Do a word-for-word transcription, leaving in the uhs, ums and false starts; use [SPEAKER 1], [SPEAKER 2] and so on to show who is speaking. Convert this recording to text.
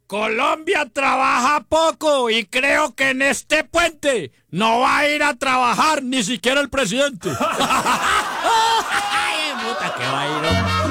[SPEAKER 1] Colombia trabaja poco y creo que en este puente no va a ir a trabajar ni siquiera el presidente. Ay, puta, que va a ir, hombre.